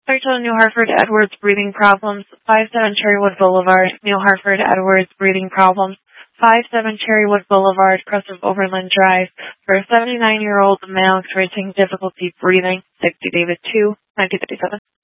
Fairchild, New Hartford, Edwards, breathing problems. 57 Cherrywood Boulevard, New Hartford, Edwards, breathing problems. 57 Cherrywood Boulevard, crest of Overland Drive, for a 79-year-old male experiencing difficulty breathing. 60 David 2, 1957.